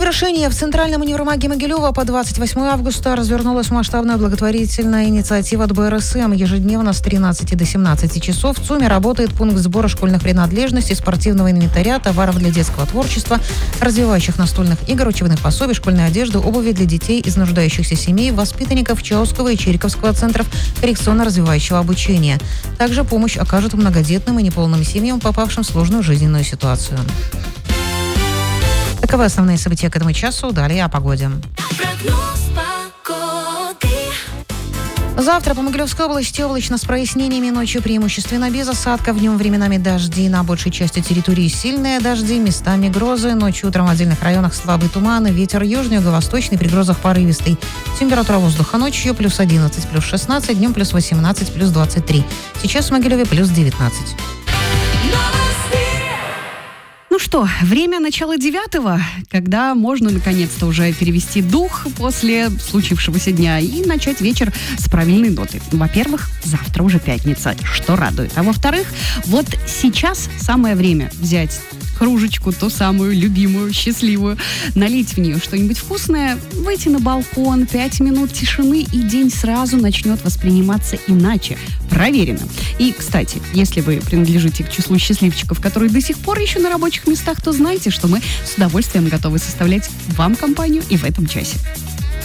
завершение. В Центральном универмаге Могилева по 28 августа развернулась масштабная благотворительная инициатива от БРСМ. Ежедневно с 13 до 17 часов в ЦУМе работает пункт сбора школьных принадлежностей, спортивного инвентаря, товаров для детского творчества, развивающих настольных игр, учебных пособий, школьной одежды, обуви для детей из нуждающихся семей, воспитанников Чаусского и Чириковского центров коррекционно-развивающего обучения. Также помощь окажут многодетным и неполным семьям, попавшим в сложную жизненную ситуацию. Таковы основные события к этому часу. Далее о погоде. Завтра по Могилевской области облачно с прояснениями, ночью преимущественно без осадков, днем временами дожди, на большей части территории сильные дожди, местами грозы, ночью утром в отдельных районах слабый туман, ветер южный, юго-восточный, при грозах порывистый. Температура воздуха ночью плюс 11, плюс 16, днем плюс 18, плюс 23. Сейчас в Могилеве плюс 19. Ну что, время начала 9-го, когда можно наконец-то уже перевести дух после случившегося дня и начать вечер с правильной ноты. Во-первых, завтра уже пятница, что радует. А во-вторых, вот сейчас самое время взять кружечку, ту самую любимую, счастливую, налить в нее что-нибудь вкусное, выйти на балкон, 5 минут тишины, и день сразу начнет восприниматься иначе. Проверено. И, кстати, если вы принадлежите к числу счастливчиков, которые до сих пор еще на рабочих местах, то знайте, что мы с удовольствием готовы составлять вам компанию и в этом часе.